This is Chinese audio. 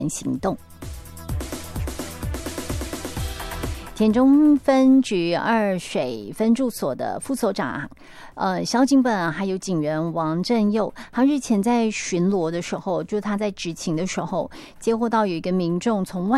行动。田中分局二水分驻所的副所长萧景本还有警员王振佑，他日前在巡逻的时候，就是他在执勤的时候，接获到有一个民众从外